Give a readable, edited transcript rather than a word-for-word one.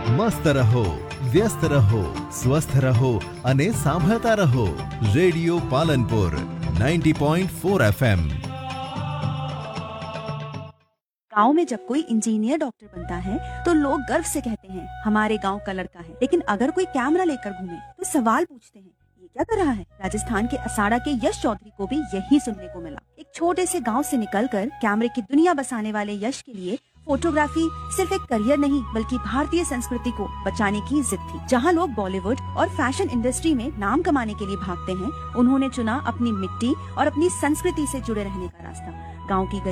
મસ્ત રહો, વ્યસ્ત રહો, સ્વસ્થ રહો અને સાંભળતા રહો રેડિયો પાલનપુર 90.4 FM। गांव में जब कोई इंजीनियर डॉक्टर बनता है तो लोग गर्व से कहते हैं हमारे गांव का लड़का है। लेकिन अगर कोई कैमरा लेकर घूमे तो सवाल पूछते हैं ये क्या कर रहा है। राजस्थान के असाड़ा के यश चौधरी को भी यही सुनने को मिला। एक छोटे से गांव से निकलकर कैमरे की दुनिया बसाने वाले यश के लिए फोटोग्राफी सिर्फ एक करियर नहीं बल्कि भारतीय संस्कृति को बचाने की जिद थी। जहां लोग बॉलीवुड और फैशन इंडस्ट्री में नाम कमाने के लिए भागते हैं, उन्होंने चुना अपनी मिट्टी और अपनी संस्कृति से जुड़े रहने का रास्ता। गाँव की